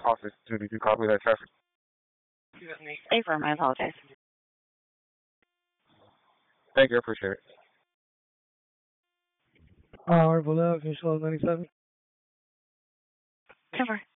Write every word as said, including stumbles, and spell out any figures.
office to did you copy that traffic? Affirm, I apologize. Thank you, I appreciate it. Uh, Harville Ave, can you slow ninety-seven? Cover.